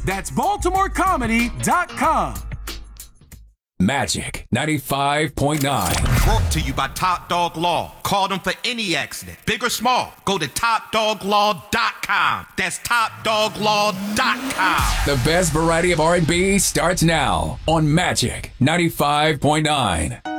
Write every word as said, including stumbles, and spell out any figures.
That's baltimore comedy dot com. Magic ninety-five point nine. Brought to you by Top Dog Law. Call them for any accident, big or small. Go to top dog law dot com. That's top dog law dot com. The best variety of R and B starts now on Magic ninety-five point nine.